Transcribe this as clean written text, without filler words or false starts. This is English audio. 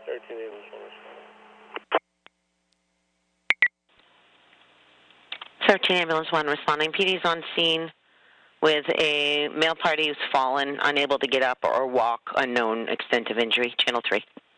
13 ambulance 1 responding. 13 ambulance 1 responding. PD's on scene with a male party who's fallen, unable to get up or walk, unknown extent of injury. Channel 3.